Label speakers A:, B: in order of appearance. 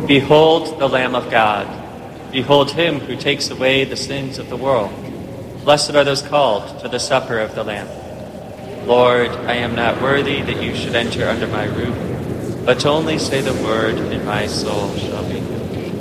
A: Behold the Lamb of God. Behold him who takes away the sins of the world. Blessed are those called to the supper of the Lamb. Lord, I am not worthy that you should enter under my roof, but only say the word, and my soul shall be